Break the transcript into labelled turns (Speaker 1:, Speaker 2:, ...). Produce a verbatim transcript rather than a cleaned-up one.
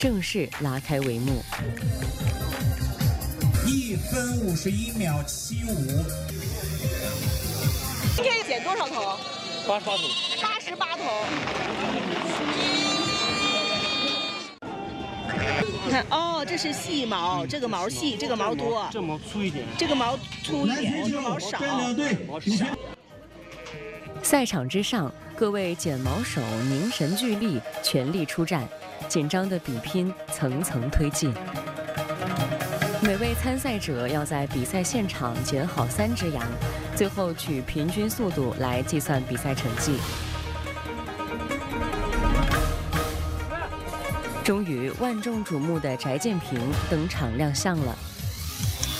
Speaker 1: 正式拉开帷幕。
Speaker 2: 一分五十一秒七五。
Speaker 3: 今天剪多少头？
Speaker 4: 八十八头。
Speaker 3: 八十八头。你看哦，这是细毛，这个毛细，这个毛多，
Speaker 4: 这毛粗一点，
Speaker 3: 这个毛粗一点，这个毛少。
Speaker 4: 毛少。
Speaker 1: 赛场之上，各位剪毛手凝神聚力，全力出战，紧张的比拼层层推进。每位参赛者要在比赛现场剪好三只羊，最后取平均速度来计算比赛成绩。终于，万众瞩目的翟建平登场亮相了。